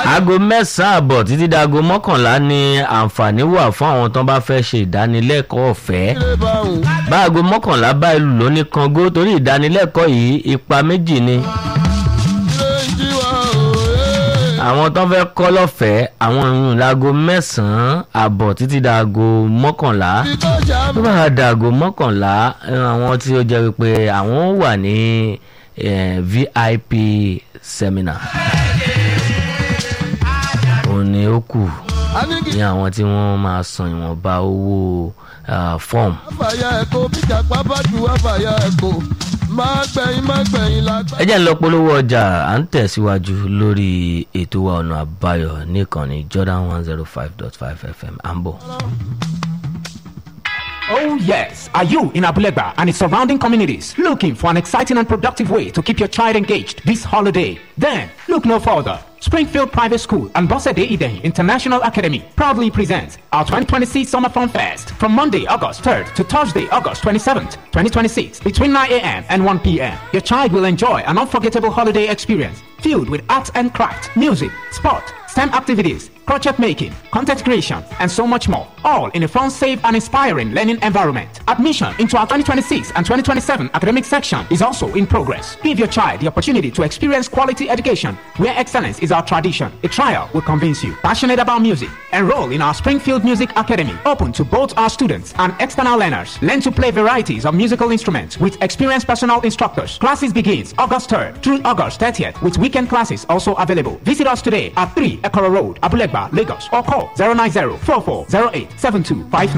aago 9:00 títí dago 11 ni àǹfààní wà fún àwọn tó bá fẹ́ ṣe ìdánilẹ́kọ̀ọ́ ọ̀fẹ́. Bá aago 11 bá ìlú lóní Kàngó torí ìdánilẹ́kọ̀ọ́ yìí ipa méjì ni. Àwọn tó fẹ́ kọ́ lọ́fẹ̀ẹ́ àwọn ìrìn láago 9:30 títí dago 11. Tó bá dago 11 àwọn tí ó jẹ́ wípé àwọn wà ní VIP seminar. Òní ó kù ní àwọn tí wọ́n máa san ìwọ̀nba owó fọ́ọ̀mù. Ẹ jẹ́ ń lọ polówó ọjà à ń tẹ̀síwájú lórí ètò wa ọ̀nà àbáyọ níkànnì Jordan 105.5 FM Ambo. Oh yes, are you in Abulegba and its surrounding communities looking for an exciting and productive way to keep your child engaged this holiday? Then look no further. Springfield Private School and Bosede Eden International Academy proudly presents our 2026 Summer Fun Fest from Monday, August 3rd to Thursday, August 27th, 2026 between 9 a.m. and 1 p.m. Your child will enjoy an unforgettable holiday experience filled with arts and crafts, music, sport, STEM activities, crochet making, content creation, and so much more, all in a fun, safe, and inspiring learning environment. Admission into our 2026 and 2027 academic section is also in progress. Give your child the opportunity to experience quality education where excellence is our tradition. A trial will convince you. Passionate about music? Enroll in our Springfield Music Academy, open to both our students and external learners. Learn to play varieties of musical instruments with experienced personal instructors. Classes begins August 3rd through August 30th with weekend classes also available. Visit us today at 3 Ekoro Road, Abulegba, Lagos, or call 090-4408-7259.